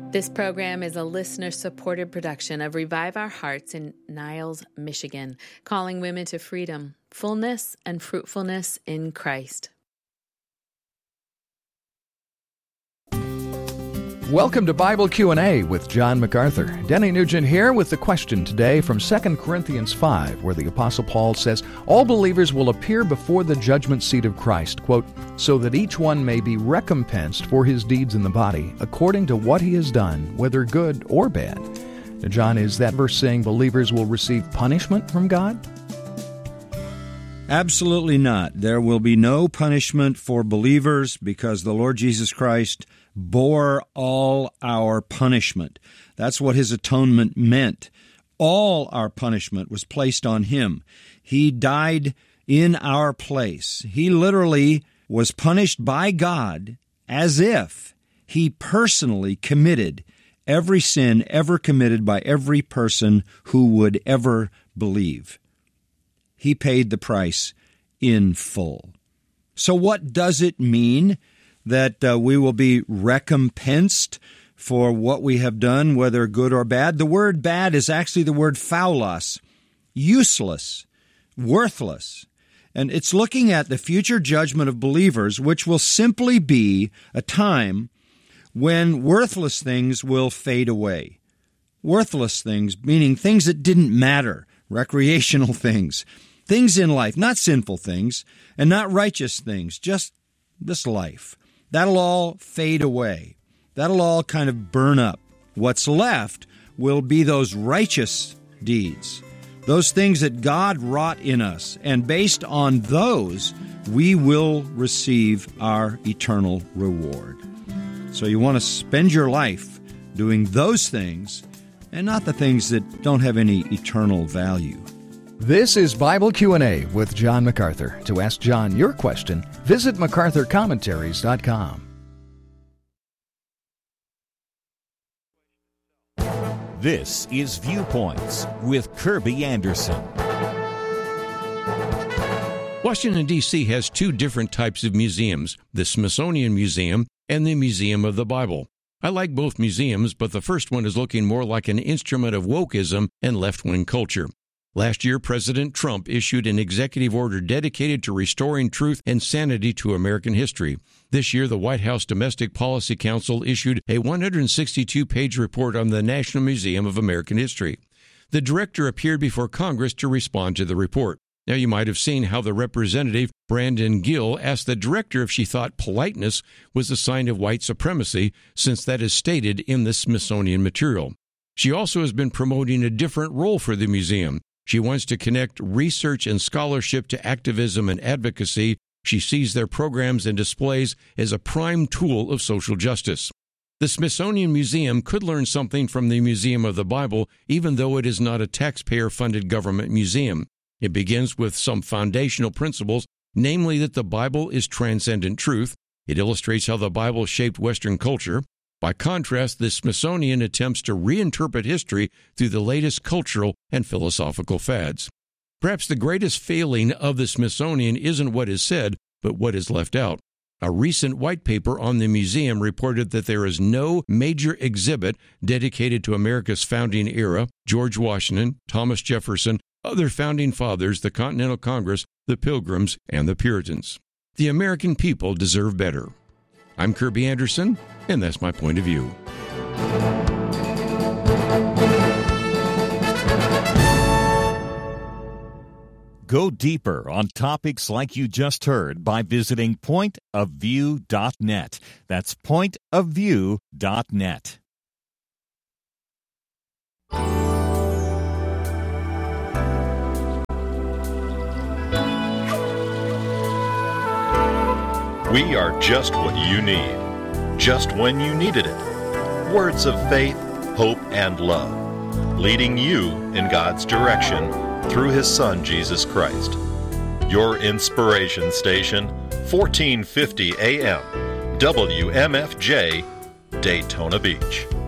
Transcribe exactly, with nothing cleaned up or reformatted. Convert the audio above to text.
This program is a listener-supported production of Revive Our Hearts in Niles, Michigan, calling women to freedom, fullness, and fruitfulness in Christ. Welcome to Bible Q and A with John MacArthur. Denny Nugent here with the question today from Second Corinthians five, where the Apostle Paul says, all believers will appear before the judgment seat of Christ, quote, so that each one may be recompensed for his deeds in the body, according to what he has done, whether good or bad. Now, John, is that verse saying believers will receive punishment from God? Absolutely not. There will be no punishment for believers because the Lord Jesus Christ bore all our punishment. That's what his atonement meant. All our punishment was placed on him. He died in our place. He literally was punished by God as if he personally committed every sin ever committed by every person who would ever believe. He paid the price in full. So what does it mean that uh, we will be recompensed for what we have done, whether good or bad? The word bad is actually the word phaulos, useless, worthless. And it's looking at the future judgment of believers, which will simply be a time when worthless things will fade away. Worthless things, meaning things that didn't matter, recreational things, things in life, not sinful things, and not righteous things, just this life. That'll all fade away. That'll all kind of burn up. What's left will be those righteous deeds, those things that God wrought in us, and based on those, we will receive our eternal reward. So you want to spend your life doing those things and not the things that don't have any eternal value. This is Bible Q and A with John MacArthur. To ask John your question, visit macarthur commentaries dot com. This is Viewpoints with Kirby Anderson. Washington, D C has two different types of museums, the Smithsonian Museum and the Museum of the Bible. I like both museums, but the first one is looking more like an instrument of wokeism and left-wing culture. Last year, President Trump issued an executive order dedicated to restoring truth and sanity to American history. This year, the White House Domestic Policy Council issued a one hundred sixty-two page report on the National Museum of American History. The director appeared before Congress to respond to the report. Now, you might have seen how the representative, Brandon Gill, asked the director if she thought politeness was a sign of white supremacy, since that is stated in the Smithsonian material. She also has been promoting a different role for the museum. She wants to connect research and scholarship to activism and advocacy. She sees their programs and displays as a prime tool of social justice. The Smithsonian Museum could learn something from the Museum of the Bible, even though it is not a taxpayer-funded government museum. It begins with some foundational principles, namely that the Bible is transcendent truth. It illustrates how the Bible shaped Western culture. By contrast, the Smithsonian attempts to reinterpret history through the latest cultural and philosophical fads. Perhaps the greatest failing of the Smithsonian isn't what is said, but what is left out. A recent white paper on the museum reported that there is no major exhibit dedicated to America's founding era, George Washington, Thomas Jefferson, other founding fathers, the Continental Congress, the Pilgrims, and the Puritans. The American people deserve better. I'm Kirby Anderson, and that's my point of view. Go deeper on topics like you just heard by visiting point of view dot net. That's point of view dot net. We are just what you need, just when you needed it. Words of faith, hope, and love, leading you in God's direction through His Son, Jesus Christ. Your inspiration station, fourteen fifty A M, W M F J, Daytona Beach.